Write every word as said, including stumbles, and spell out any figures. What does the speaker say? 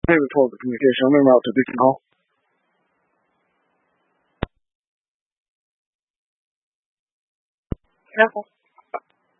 may report the communication en route to Beacon Hall. Careful.